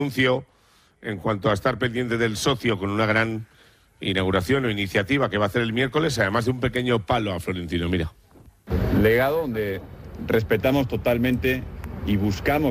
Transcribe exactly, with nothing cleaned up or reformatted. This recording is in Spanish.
anuncio en cuanto a estar pendiente del socio con una gran inauguración o iniciativa que va a hacer el miércoles, además de un pequeño palo a Florentino, mira. Legado donde respetamos totalmente y buscamos